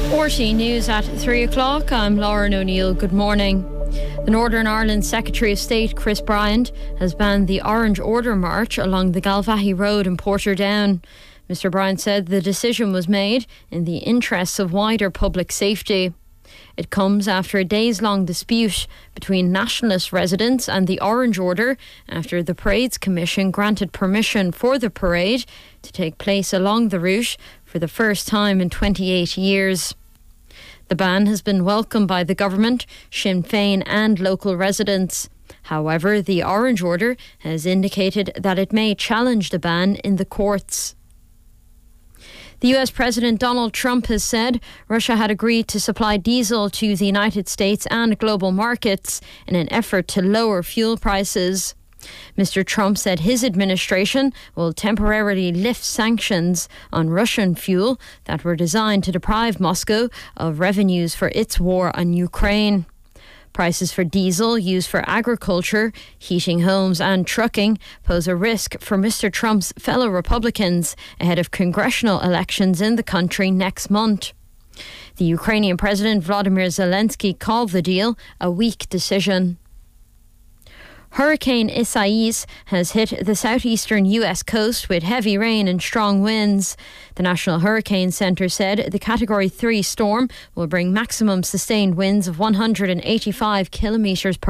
RTÉ News at 3 o'clock. I'm Lauren O'Neill. Good morning. The Northern Ireland Secretary of State Chris Bryant has banned the Orange Order March along the Galvahey Road in Portadown. Mr Bryant said the decision was made in the interests of wider public safety. It comes after a days-long dispute between nationalist residents and the Orange Order after the Parades Commission granted permission for the parade to take place along the route for the first time in 28 years. The ban has been welcomed by the government, Sinn Féin and local residents. However, the Orange Order has indicated that it may challenge the ban in the courts. The US President Donald Trump has said Russia had agreed to supply diesel to the United States and global markets in an effort to lower fuel prices. Mr Trump said his administration will temporarily lift sanctions on Russian fuel that were designed to deprive Moscow of revenues for its war on Ukraine. Prices for diesel used for agriculture, heating homes and trucking pose a risk for Mr Trump's fellow Republicans ahead of congressional elections in the country next month. The Ukrainian President Volodymyr Zelensky called the deal a weak decision. Hurricane Isaias has hit the southeastern US coast with heavy rain and strong winds. The National Hurricane Centre said the Category 3 storm will bring maximum sustained winds of 185 kilometres per